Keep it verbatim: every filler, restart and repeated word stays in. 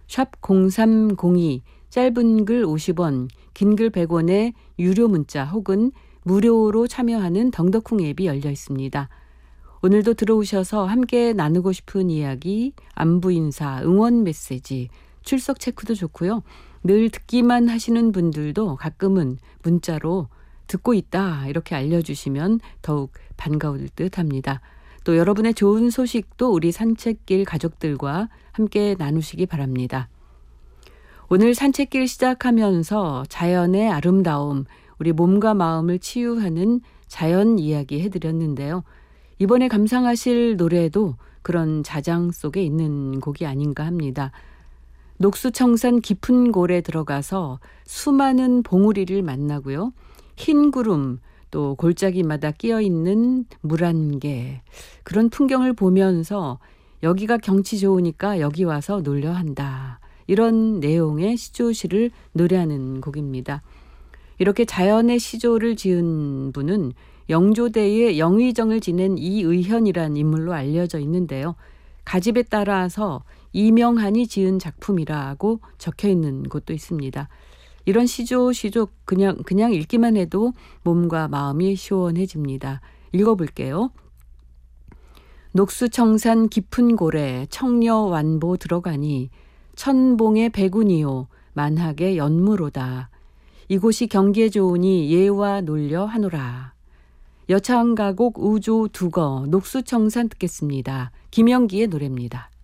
샵 공삼공이 짧은 글 오십 원, 긴 글 백 원의 유료 문자 혹은 무료로 참여하는 덩더쿵 앱이 열려 있습니다. 오늘도 들어오셔서 함께 나누고 싶은 이야기, 안부 인사, 응원 메시지, 출석 체크도 좋고요. 늘 듣기만 하시는 분들도 가끔은 문자로 듣고 있다 이렇게 알려주시면 더욱 반가울 듯 합니다. 또 여러분의 좋은 소식도 우리 산책길 가족들과 함께 나누시기 바랍니다. 오늘 산책길 시작하면서 자연의 아름다움, 우리 몸과 마음을 치유하는 자연 이야기 해드렸는데요. 이번에 감상하실 노래도 그런 자장 속에 있는 곡이 아닌가 합니다. 녹수청산 깊은 골에 들어가서 수많은 봉우리를 만나고요. 흰 구름, 또 골짜기마다 끼어있는 물 한 개, 그런 풍경을 보면서 여기가 경치 좋으니까 여기 와서 놀려 한다. 이런 내용의 시조시를 노래하는 곡입니다. 이렇게 자연의 시조를 지은 분은 영조대의 영의정을 지낸 이의현이란 인물로 알려져 있는데요. 가집에 따라서 이명한이 지은 작품이라고 적혀 있는 곳도 있습니다. 이런 시조 시조 그냥 그냥 읽기만 해도 몸과 마음이 시원해집니다. 읽어볼게요. 녹수청산 깊은 골에 청려완보 들어가니 천봉의 백운이요 만학의 연무로다. 이곳이 경기에 좋으니 예와 놀려 하노라. 여창가곡 우조 두거 녹수청산 듣겠습니다. 김영기의 노래입니다.